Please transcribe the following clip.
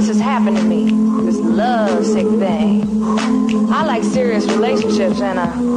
has happened to me. This love sick thing. I like serious relationships and